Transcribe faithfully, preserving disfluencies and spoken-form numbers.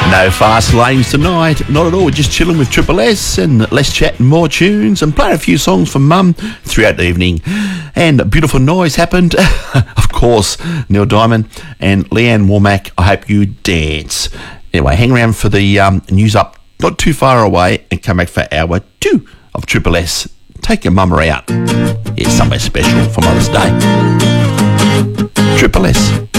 No fast lanes tonight, not at all. We're just chilling with Triple S and less chat and more tunes and playing a few songs for Mum throughout the evening. And Beautiful Noise happened. Of course, Neil Diamond and Leanne Womack, I Hope You Dance. Anyway, hang around for the um, news up not too far away and come back for hour two of Triple S. Take your mum out. Yeah, somewhere special for Mother's Day. Triple S.